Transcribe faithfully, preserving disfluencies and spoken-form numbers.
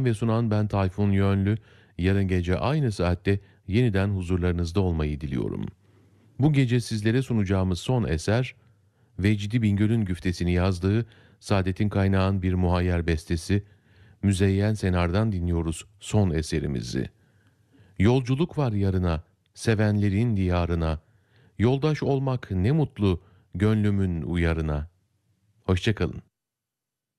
Hazırlayan ve sunan ben Tayfun Yönlü. Yarın gece aynı saatte yeniden huzurlarınızda olmayı diliyorum. Bu gece sizlere sunacağımız son eser, Vecdi Bingöl'ün güftesini yazdığı Saadettin Kaynağ'ın bir muhayyer bestesi, Müzeyyen Senar'dan dinliyoruz son eserimizi. Yolculuk var yarına, sevenlerin diyarına, yoldaş olmak ne mutlu gönlümün uyarına. Hoşça kalın.